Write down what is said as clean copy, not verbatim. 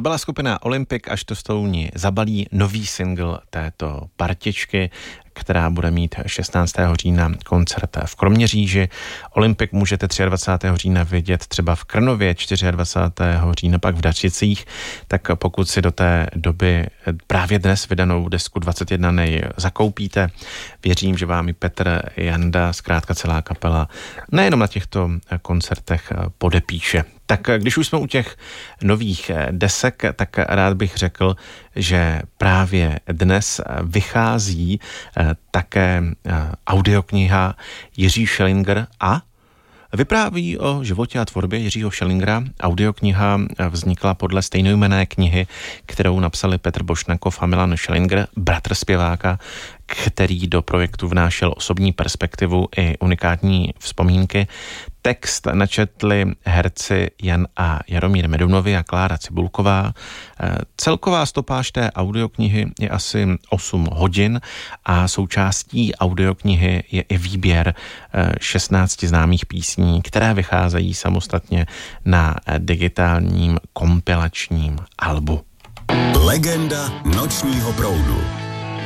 byla skupina Olympic, až to stouni zabalí nový single této partičky, která bude mít 16. října koncert v Kroměříži. Olympic můžete 23. října vidět třeba v Krnově, 24. října pak v Dařicích, tak pokud si do té doby právě dnes vydanou desku 21 nej zakoupíte, věřím, že vám i Petr Janda, zkrátka celá kapela, nejenom na těchto koncertech podepíše. Tak když už jsme u těch nových desek, tak rád bych řekl, že právě dnes vychází také audiokniha Jiří Schellinger a vypráví o životě a tvorbě Jiřího Schellingera. Audiokniha vznikla podle stejnojmenné knihy, kterou napsali Petr Bošnakov a Milan Schellinger, bratr zpěváka, který do projektu vnášel osobní perspektivu i unikátní vzpomínky. Text načetli herci Jan a Jaromír Medunovi a Klára Cibulková. Celková stopáž té audioknihy je asi 8 hodin a součástí audioknihy je i výběr 16 známých písní, které vycházejí samostatně na digitálním kompilačním albu. Legenda nočního proudu.